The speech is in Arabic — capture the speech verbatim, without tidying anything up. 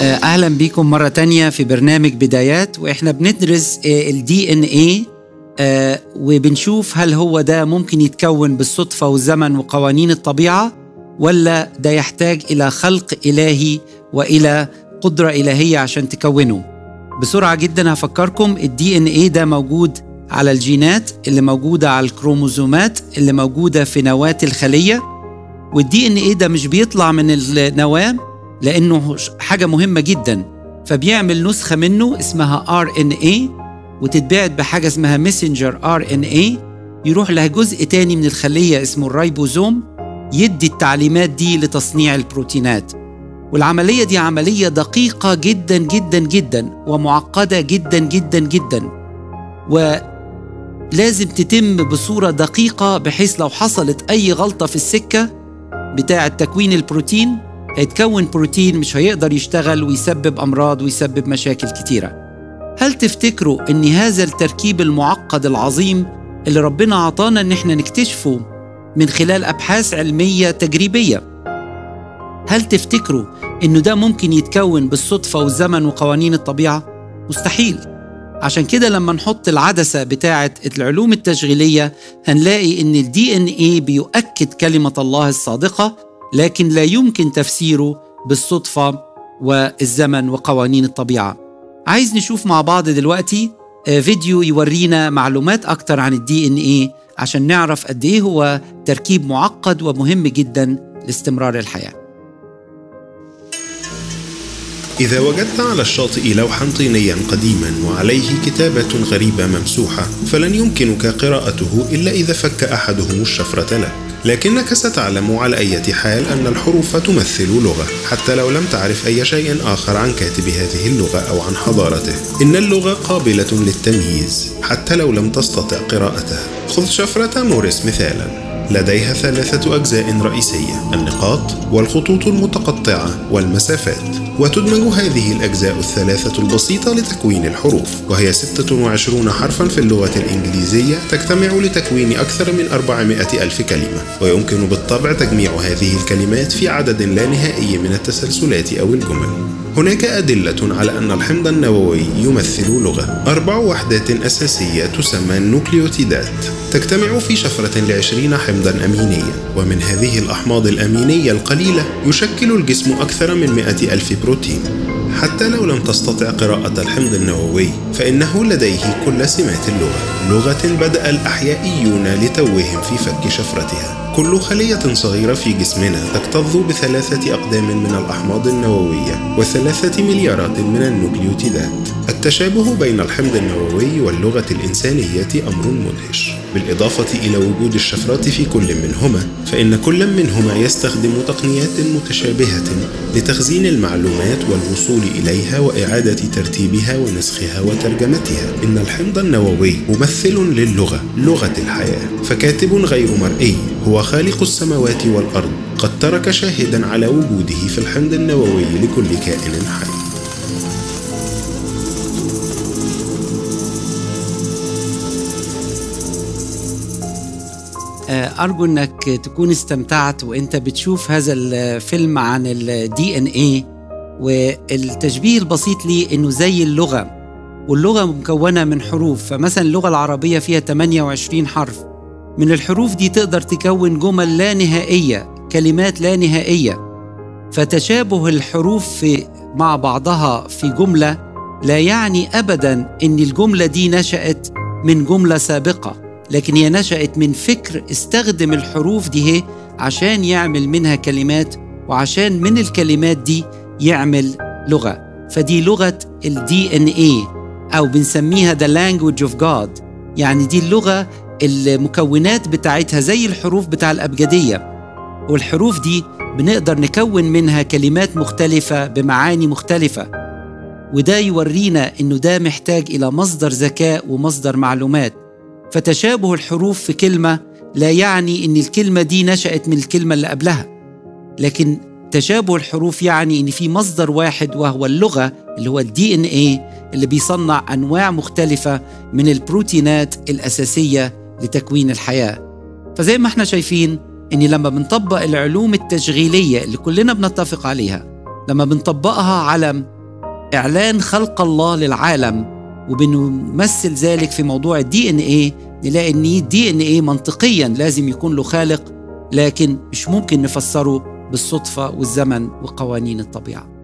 أهلا بكم مرة تانية في برنامج بدايات، وإحنا بندرس ال دي إن إيه وبنشوف هل هو ده ممكن يتكون بالصدفة والزمن وقوانين الطبيعة، ولا ده يحتاج إلى خلق إلهي وإلى قدرة إلهية عشان تكونه. بسرعة جدا هفكركم، ال دي إن إيه ده موجود على الجينات اللي موجودة على الكروموزومات اللي موجودة في نواة الخلية، وال دي إن إيه ده مش بيطلع من النواة لأنه حاجة مهمة جدا، فبيعمل نسخة منه اسمها آر إن إيه وتتبعت بحاجة اسمها ميسنجر آر إن إيه، يروح لها جزء تاني من الخلية اسمه الرايبوزوم يدي التعليمات دي لتصنيع البروتينات. والعملية دي عملية دقيقة جدا جدا جدا ومعقدة جدا جدا جدا، ولازم تتم بصورة دقيقة بحيث لو حصلت أي غلطة في السكة بتاعة تكوين البروتين هيتكون بروتين مش هيقدر يشتغل ويسبب أمراض ويسبب مشاكل كتيرة. هل تفتكروا أن هذا التركيب المعقد العظيم اللي ربنا عطانا أن احنا نكتشفه من خلال أبحاث علمية تجريبية، هل تفتكروا أنه ده ممكن يتكون بالصدفة والزمن وقوانين الطبيعة؟ مستحيل. عشان كده لما نحط العدسة بتاعة العلوم التشغيلية هنلاقي أن ال دي إن إيه بيؤكد كلمة الله الصادقة، لكن لا يمكن تفسيره بالصدفة والزمن وقوانين الطبيعة. عايز نشوف مع بعض دلوقتي فيديو يورينا معلومات أكتر عن ال دي إن إيه عشان نعرف قد إيه هو تركيب معقد ومهم جدا لاستمرار الحياة. إذا وجدت على الشاطئ لوحا طينيا قديما وعليه كتابة غريبة ممسوحة، فلن يمكنك قراءته إلا إذا فك أحدهم الشفرة لك، لكنك ستعلم على أي حال أن الحروف تمثل لغة، حتى لو لم تعرف أي شيء آخر عن كاتب هذه اللغة أو عن حضارته. إن اللغة قابلة للتمييز حتى لو لم تستطع قراءتها. خذ شفرة موريس مثالا، لديها ثلاثة أجزاء رئيسية: النقاط والخطوط المتقطعة والمسافات، وتدمج هذه الأجزاء الثلاثة البسيطة لتكوين الحروف، وهي ستة وعشرون حرفا في اللغة الإنجليزية تجتمع لتكوين أكثر من أربعمائة ألف كلمة، ويمكن بالطبع تجميع هذه الكلمات في عدد لا نهائي من التسلسلات أو الجمل. هناك أدلة على أن الحمض النووي يمثل لغة. أربع وحدات أساسية تسمى النوكليوتيدات تجتمع في شفرة لعشرين حمضا أمينيا، ومن هذه الأحماض الأمينية القليلة يشكل الجسم أكثر من مئة ألف بروتين. حتى لو لم تستطع قراءة الحمض النووي فإنه لديه كل سمات اللغة، لغة بدأ الأحيائيون لتوهم في فك شفرتها. كل خلية صغيرة في جسمنا تكتظ بثلاثة أقدام من الأحماض النووية وثلاثة مليارات من النوكليوتيدات. التشابه بين الحمض النووي واللغة الإنسانية أمر مدهش. بالإضافة إلى وجود الشفرات في كل منهما، فإن كل منهما يستخدم تقنيات متشابهة لتخزين المعلومات والوصول إليها وإعادة ترتيبها ونسخها وترجمتها. إن الحمض النووي ممثل للغة، لغة الحياة، فكاتب غير مرئي هو خالق السماوات والأرض، قد ترك شاهدا على وجوده في الحمض النووي لكل كائن حي. أرجو أنك تكون استمتعت وأنت بتشوف هذا الفيلم عن ال دي إن إيه، والتشبيه البسيط لي أنه زي اللغة، واللغة مكونة من حروف. فمثلا اللغة العربية فيها ثمانية وعشرين حرف، من الحروف دي تقدر تكون جمل لا نهائية، كلمات لا نهائية. فتشابه الحروف في مع بعضها في جملة لا يعني أبداً أن الجملة دي نشأت من جملة سابقة، لكن هي نشأت من فكر استخدم الحروف دي عشان يعمل منها كلمات، وعشان من الكلمات دي يعمل لغة. فدي لغة ال دي إن إيه، أو بنسميها the language of God. يعني دي اللغة المكونات بتاعتها زي الحروف بتاع الأبجدية، والحروف دي بنقدر نكون منها كلمات مختلفة بمعاني مختلفة. وده يورينا إنه ده محتاج إلى مصدر ذكاء ومصدر معلومات. فتشابه الحروف في كلمة لا يعني إن الكلمة دي نشأت من الكلمة اللي قبلها، لكن تشابه الحروف يعني إن في مصدر واحد وهو اللغة اللي هو ال دي إن إيه اللي بيصنع أنواع مختلفة من البروتينات الأساسية لتكوين الحياة. فزي ما احنا شايفين إن لما بنطبق العلوم التشغيلية اللي كلنا بنتفق عليها، لما بنطبقها على إعلان خلق الله للعالم، وبنمثل ذلك في موضوع الدي ان ايه. نلاقي ان الدي ان ايه منطقيا لازم يكون له خالق، لكن مش ممكن نفسره بالصدفة والزمن وقوانين الطبيعة.